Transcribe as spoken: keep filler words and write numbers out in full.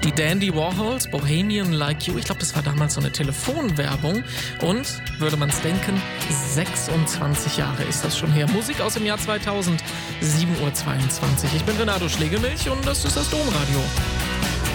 Die Dandy Warhols, Bohemian Like You. Ich glaube, das war damals so eine Telefonwerbung. Und, würde man es denken, sechsundzwanzig Jahre ist das schon her. Musik aus dem Jahr zweitausend, sieben Uhr zweiundzwanzig. Ich bin Renato Schlegelmilch und das ist das Domradio.